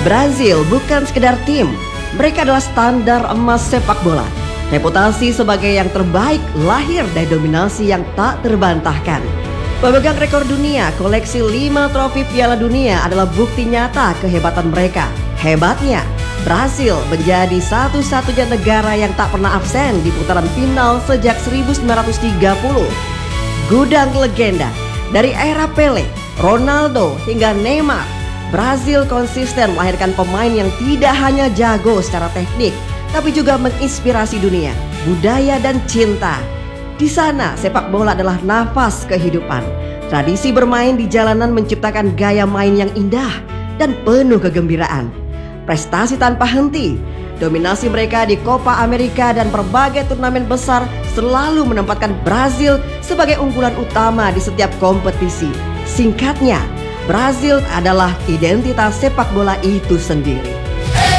Brazil bukan sekedar tim, mereka adalah standar emas sepak bola. Reputasi sebagai yang terbaik lahir dari dominasi yang tak terbantahkan. Pemegang rekor dunia, koleksi 5 trofi Piala Dunia adalah bukti nyata kehebatan mereka. Hebatnya, Brazil menjadi satu-satunya negara yang tak pernah absen di putaran final sejak 1930. Gudang legenda, dari era Pele, Ronaldo hingga Neymar, Brazil konsisten melahirkan pemain yang tidak hanya jago secara teknik, tapi juga menginspirasi dunia, budaya dan cinta. Di sana sepak bola adalah nafas kehidupan. Tradisi bermain di jalanan menciptakan gaya main yang indah dan penuh kegembiraan. Prestasi tanpa henti, dominasi mereka di Copa America dan berbagai turnamen besar selalu menempatkan Brazil sebagai unggulan utama di setiap kompetisi. Singkatnya, Brazil adalah identitas sepak bola itu sendiri.